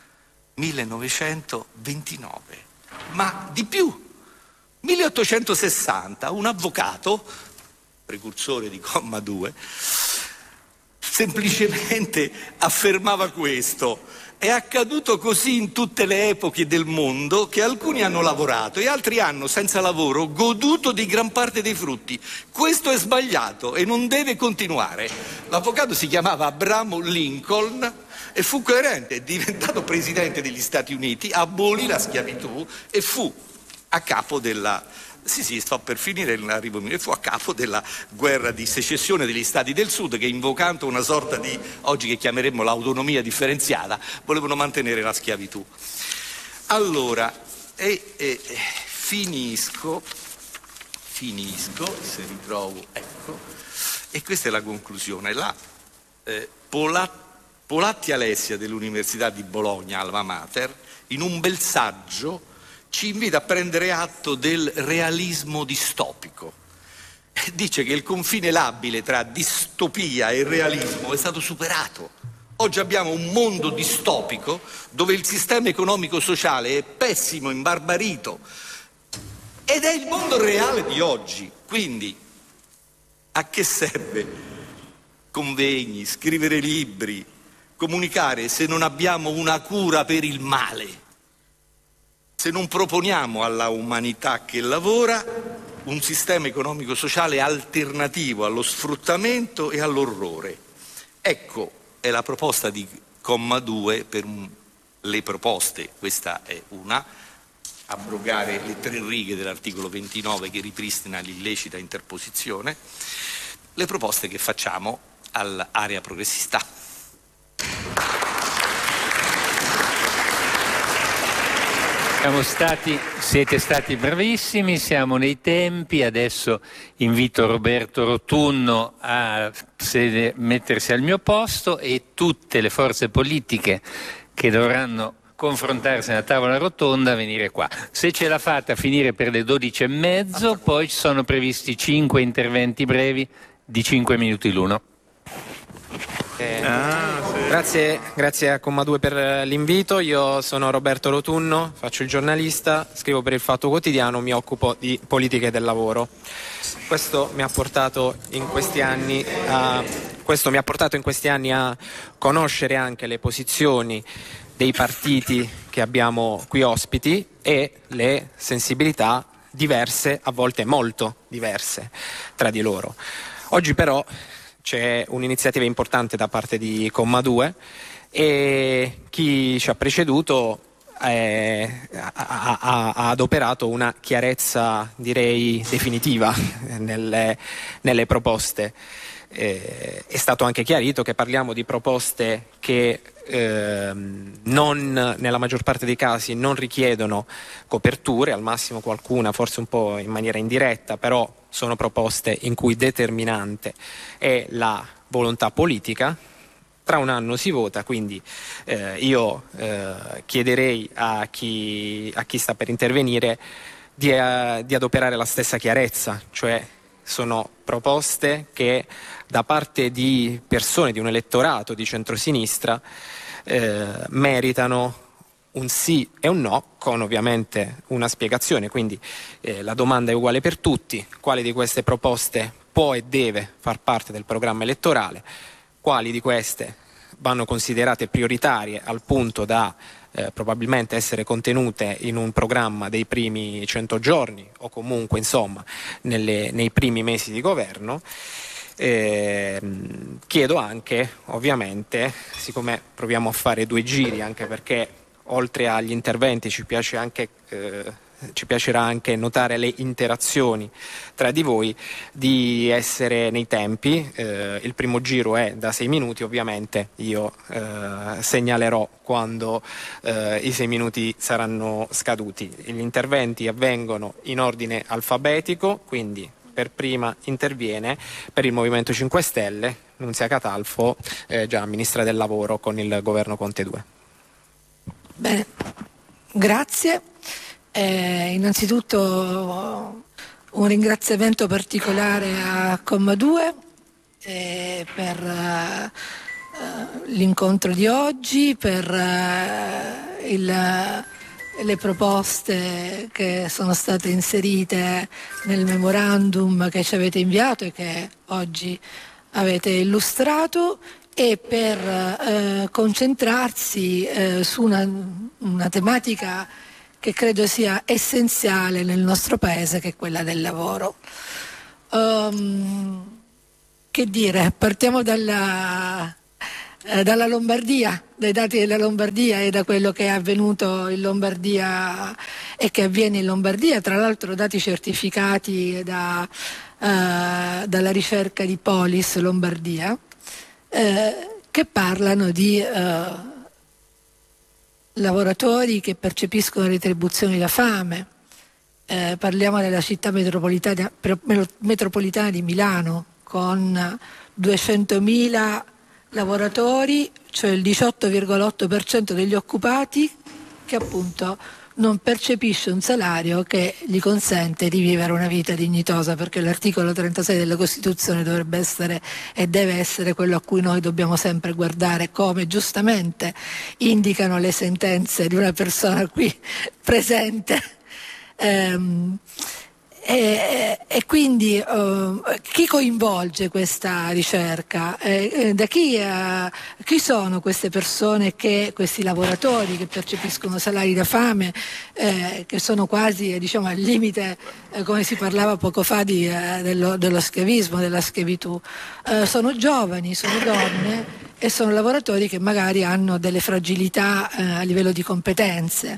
1929. Ma di più, 1860, un avvocato, precursore di comma 2, semplicemente affermava questo: è accaduto così in tutte le epoche del mondo che alcuni hanno lavorato e altri hanno, senza lavoro, goduto di gran parte dei frutti. Questo è sbagliato e non deve continuare. L'avvocato si chiamava Abraham Lincoln e fu coerente, è diventato presidente degli Stati Uniti, abolì la schiavitù e fu a capo della... Sì, sto per finire, fu a capo della guerra di secessione degli Stati del Sud, che invocando una sorta di, oggi che chiameremmo l'autonomia differenziata, volevano mantenere la schiavitù. Allora, finisco, se ritrovo, ecco, e questa è la conclusione. Polatti Alessia dell'Università di Bologna, Alma Mater, in un bel saggio ci invita a prendere atto del realismo distopico. Dice che il confine labile tra distopia e realismo è stato superato. Oggi abbiamo un mondo distopico dove il sistema economico-sociale è pessimo, imbarbarito, ed è il mondo reale di oggi. Quindi a che serve convegni, scrivere libri, comunicare se non abbiamo una cura per il male, se non proponiamo alla umanità che lavora un sistema economico-sociale alternativo allo sfruttamento e all'orrore? Ecco, è la proposta di comma 2 per le proposte, questa è una, abrogare le 3 righe dell'articolo 29 che ripristina l'illecita interposizione, le proposte che facciamo all'area progressista. Siete stati bravissimi, siamo nei tempi, adesso invito Roberto Rotunno a mettersi al mio posto e tutte le forze politiche che dovranno confrontarsi alla tavola rotonda a venire qua. Se ce la fate a finire per le 12:30, poi ci sono previsti 5 interventi brevi di 5 minuti l'uno. Grazie a Comma 2 per l'invito. Io sono Roberto Rotunno, faccio il giornalista, scrivo per il Fatto Quotidiano, mi occupo di politiche del lavoro. Questo mi ha portato in questi anni a conoscere anche le posizioni dei partiti che abbiamo qui ospiti e le sensibilità diverse, a volte molto diverse tra di loro. Oggi però c'è un'iniziativa importante da parte di Comma 2 e chi ci ha preceduto ha adoperato una chiarezza, direi, definitiva nelle proposte. È stato anche chiarito che parliamo di proposte che nella maggior parte dei casi non richiedono coperture, al massimo qualcuna forse un po' in maniera indiretta, però sono proposte in cui determinante è la volontà politica. Tra un anno si vota, quindi io chiederei a chi sta per intervenire di adoperare la stessa chiarezza, cioè sono proposte che da parte di persone di un elettorato di centrosinistra meritano un sì e un no, con ovviamente una spiegazione. Quindi la domanda è uguale per tutti: quale di queste proposte può e deve far parte del programma elettorale, quali di queste vanno considerate prioritarie al punto da probabilmente essere contenute in un programma dei primi 100 giorni o comunque insomma nei primi mesi di governo. Chiedo anche, ovviamente, siccome proviamo a fare 2 giri, anche perché oltre agli interventi ci piacerà anche notare le interazioni tra di voi, di essere nei tempi. Il primo giro è da 6 minuti, ovviamente io segnalerò quando i 6 minuti saranno scaduti. Gli interventi avvengono in ordine alfabetico, quindi per prima interviene per il Movimento 5 Stelle Nunzia Catalfo, già Ministra del Lavoro con il governo Conte 2. Bene, grazie. Innanzitutto un ringraziamento particolare a Comma 2 per l'incontro di oggi, per le proposte che sono state inserite nel memorandum che ci avete inviato e che oggi avete illustrato, e per concentrarsi su una tematica che credo sia essenziale nel nostro paese, che è quella del lavoro. Che dire, partiamo dalla Lombardia, dai dati della Lombardia e da quello che è avvenuto in Lombardia e che avviene in Lombardia, tra l'altro dati certificati dalla ricerca di Polis Lombardia, che parlano di lavoratori che percepiscono retribuzioni da fame. Parliamo della città metropolitana di Milano, con 200.000 lavoratori, cioè il 18,8% degli occupati, che appunto non percepisce un salario che gli consente di vivere una vita dignitosa, perché l'articolo 36 della Costituzione dovrebbe essere e deve essere quello a cui noi dobbiamo sempre guardare, come giustamente indicano le sentenze di una persona qui presente. E quindi chi coinvolge questa ricerca? Chi sono queste persone, questi lavoratori che percepiscono salari da fame, che sono quasi al limite, come si parlava poco fa dello schiavismo, della schiavitù? Sono giovani, sono donne e sono lavoratori che magari hanno delle fragilità a livello di competenze.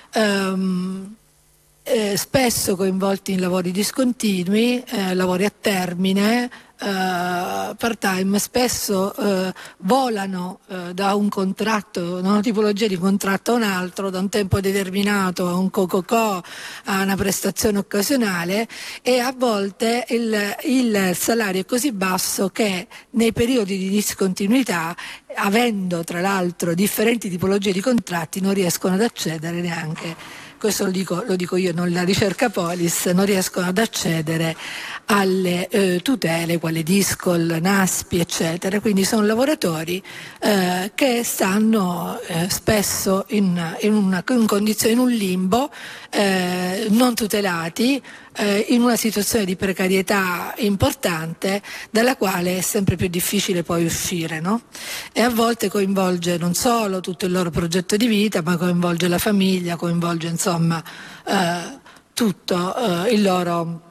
Spesso coinvolti in lavori discontinui, lavori a termine, part-time, spesso volano da un contratto, da una tipologia di contratto a un altro, da un tempo determinato a un co-co-co, a una prestazione occasionale, e a volte il salario è così basso che nei periodi di discontinuità, avendo tra l'altro differenti tipologie di contratti, non riescono ad accedere neanche. Questo lo dico io, non la ricerca Polis, non riescono ad accedere alle tutele, quale Discol, Naspi, eccetera. Quindi sono lavoratori che stanno spesso in condizione, in un limbo, non tutelati, in una situazione di precarietà importante, dalla quale è sempre più difficile poi uscire, no? E a volte coinvolge non solo tutto il loro progetto di vita, ma coinvolge la famiglia, coinvolge insomma tutto il loro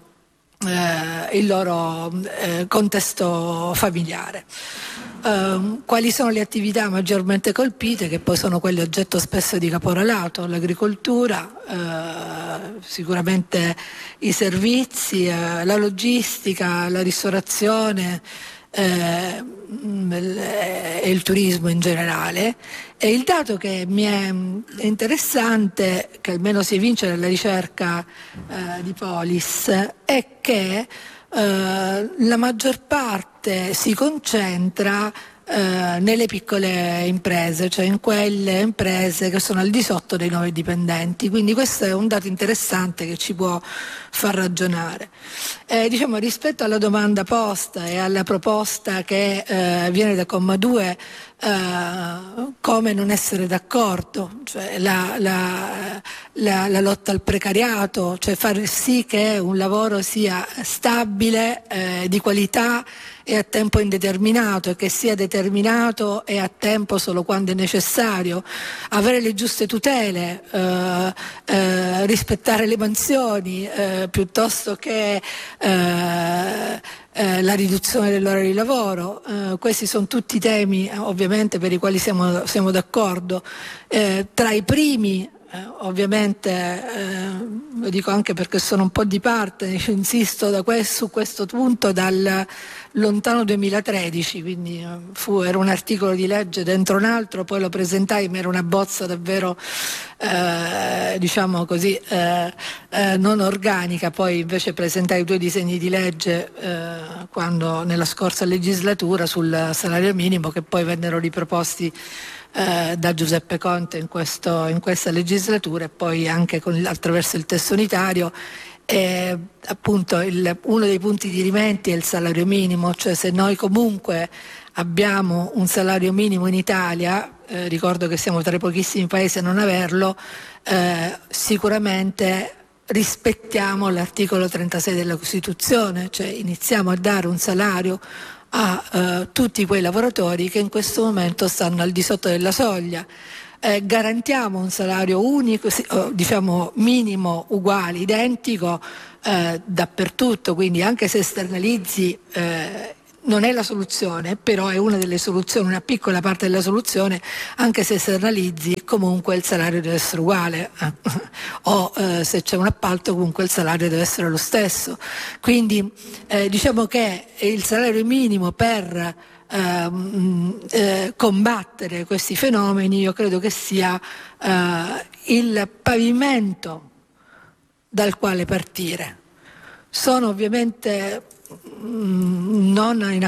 contesto familiare. Quali sono le attività maggiormente colpite, che poi sono quelle oggetto spesso di caporalato? L'agricoltura, sicuramente i servizi, la logistica, la ristorazione e il turismo in generale. E il dato che mi è interessante, che almeno si evince dalla ricerca di Polis, è che la maggior parte si concentra nelle piccole imprese, cioè in quelle imprese che sono al di sotto dei 9 dipendenti. Quindi questo è un dato interessante che ci può far ragionare. Rispetto alla domanda posta e alla proposta che viene da comma 2, come non essere d'accordo, cioè la lotta al precariato, cioè far sì che un lavoro sia stabile, di qualità e a tempo indeterminato, e che sia determinato e a tempo solo quando è necessario, avere le giuste tutele, rispettare le mansioni, piuttosto che la riduzione dell'ora di lavoro. Questi sono tutti temi ovviamente per i quali siamo d'accordo. Tra i primi ovviamente, lo dico anche perché sono un po' di parte, insisto su questo punto dal lontano 2013, quindi era un articolo di legge dentro un altro, poi lo presentai, ma era una bozza davvero non organica. Poi invece presentai 2 disegni di legge quando nella scorsa legislatura sul salario minimo, che poi vennero riproposti da Giuseppe Conte in questa legislatura, e poi anche attraverso il testo unitario. Appunto uno dei punti dirimenti è il salario minimo, cioè se noi comunque abbiamo un salario minimo in Italia, ricordo che siamo tra i pochissimi paesi a non averlo, sicuramente rispettiamo l'articolo 36 della Costituzione, cioè iniziamo a dare un salario a tutti quei lavoratori che in questo momento stanno al di sotto della soglia. Garantiamo un salario unico, diciamo minimo, uguale, identico dappertutto, quindi anche se esternalizzi non è la soluzione, però è una delle soluzioni, una piccola parte della soluzione. Anche se esternalizzi, comunque il salario deve essere uguale o se c'è un appalto comunque il salario deve essere lo stesso. Quindi diciamo che il salario minimo per combattere questi fenomeni io credo che sia il pavimento dal quale partire. Sono ovviamente non in